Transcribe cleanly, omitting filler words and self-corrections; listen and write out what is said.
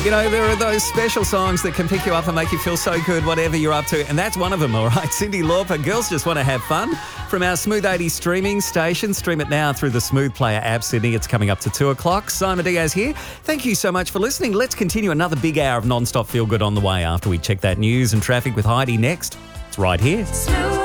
You know, there are those special songs that can pick you up and make you feel so good, whatever you're up to. And that's one of them, all right? Cyndi Lauper, Girls Just Want to Have Fun. From our Smooth 80 streaming station. Stream it now through the Smooth Player app, Sydney. It's coming up to 2 o'clock. Simon Diaz here. Thank you so much for listening. Let's continue another big hour of non-stop feel-good on the way after we check that news and traffic with Heidi next. It's right here.